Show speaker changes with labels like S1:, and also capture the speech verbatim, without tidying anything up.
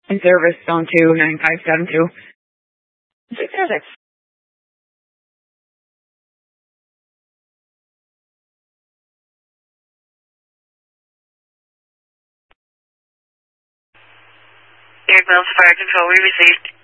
S1: In service, zone two, nine five seven two. six zero six.
S2: Air Bills Fire Control, we received.